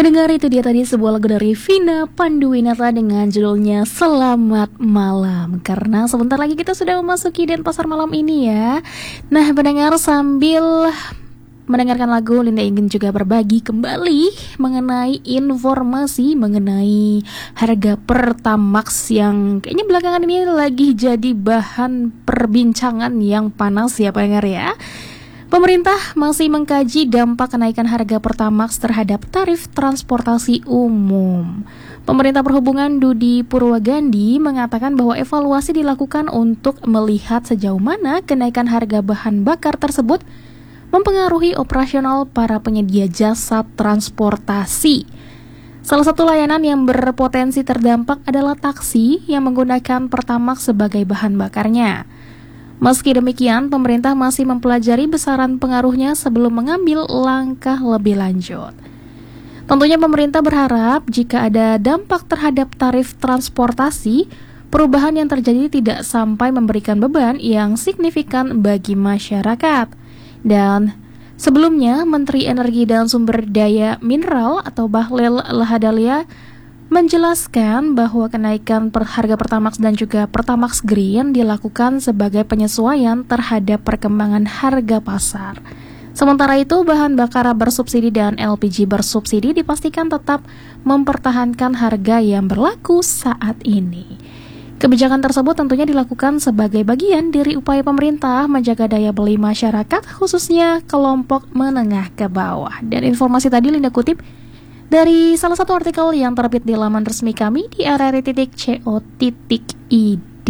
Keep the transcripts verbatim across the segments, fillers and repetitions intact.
Pendengar, itu dia tadi sebuah lagu dari Vina Panduwinata dengan judulnya Selamat Malam. Karena sebentar lagi kita sudah memasuki Denpasar malam ini ya. Nah pendengar, sambil mendengarkan lagu, Linda ingin juga berbagi kembali mengenai informasi mengenai harga Pertamax yang kayaknya belakangan ini lagi jadi bahan perbincangan yang panas ya pendengar ya. Pemerintah masih mengkaji dampak kenaikan harga Pertamax terhadap tarif transportasi umum. Pemerintah Perhubungan Budi Purwagandi mengatakan bahwa evaluasi dilakukan untuk melihat sejauh mana kenaikan harga bahan bakar tersebut mempengaruhi operasional para penyedia jasa transportasi. Salah satu layanan yang berpotensi terdampak adalah taksi yang menggunakan Pertamax sebagai bahan bakarnya. Meski demikian, pemerintah masih mempelajari besaran pengaruhnya sebelum mengambil langkah lebih lanjut. Tentunya pemerintah berharap jika ada dampak terhadap tarif transportasi, perubahan yang terjadi tidak sampai memberikan beban yang signifikan bagi masyarakat. Dan sebelumnya, Menteri Energi dan Sumber Daya Mineral atau Bahlil Lahadalia menjelaskan bahwa kenaikan per harga Pertamax dan juga Pertamax Green dilakukan sebagai penyesuaian terhadap perkembangan harga pasar. Sementara itu, bahan bakar bersubsidi dan L P G bersubsidi dipastikan tetap mempertahankan harga yang berlaku saat ini. Kebijakan tersebut tentunya dilakukan sebagai bagian dari upaya pemerintah menjaga daya beli masyarakat, khususnya kelompok menengah ke bawah. Dan informasi tadi Linda kutip dari salah satu artikel yang terbit di laman resmi kami di r r i titik co titik i d.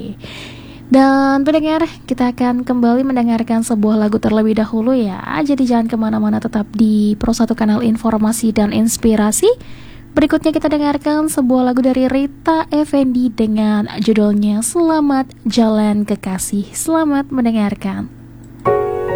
Dan pendengar, kita akan kembali mendengarkan sebuah lagu terlebih dahulu ya. Jadi jangan kemana-mana, tetap di Pro satu Kanal Informasi dan Inspirasi. Berikutnya kita dengarkan sebuah lagu dari Rita Effendy dengan judulnya Selamat Jalan Kekasih. Selamat mendengarkan.